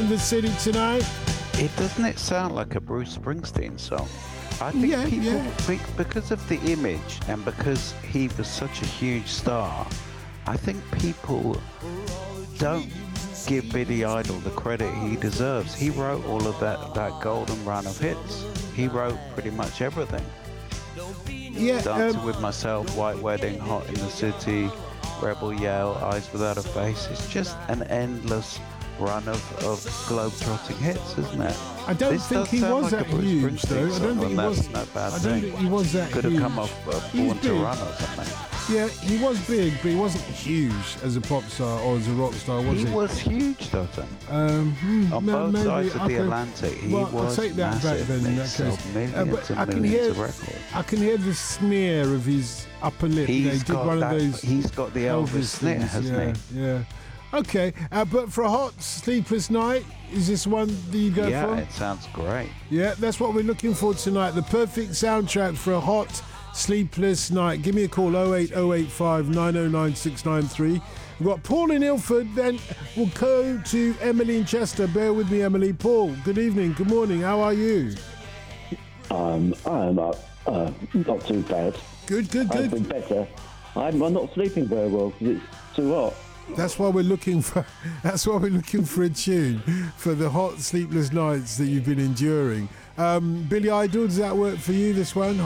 the city tonight. Doesn't it sound like a Bruce Springsteen song? I think people think because of the image and because he was such a huge star, I think people don't give Billy Idol the credit he deserves. He wrote all of that golden run of hits. He wrote pretty much everything. Yeah, Dancing with Myself, White Wedding, Hot in the City, Rebel Yell, Eyes Without a Face. It's just an endless run of globe-trotting hits, isn't it? I don't think he was that huge, though. I don't think he was. No bad I don't think he was that huge. Could have come off Born to Run or something. Yeah, he was big, but he wasn't huge as a pop star or as a rock star, was he? He was huge, Dotton. On both sides of the Atlantic, he was I'll take that back then. In that case, millions and millions of records. I can hear the sneer of his upper lip. He's got one of those. He's got the Elvis sneer, hasn't he? Yeah. Okay, but for a hot, sleepless night, is this one that you go for? Yeah, it sounds great. Yeah, that's what we're looking for tonight. The perfect soundtrack for a hot, sleepless night. Give me a call, 08085 909 693. We've got Paul in Ilford, then we'll go to Emily in Chester. Bear with me, Emily. Paul, good evening, good morning, how are you? I'm not too bad. Good. I've been better. I'm not sleeping very well because it's too hot. That's why we're looking for a tune for the hot, sleepless nights that you've been enduring. Billy Idol, does that work for you, this one?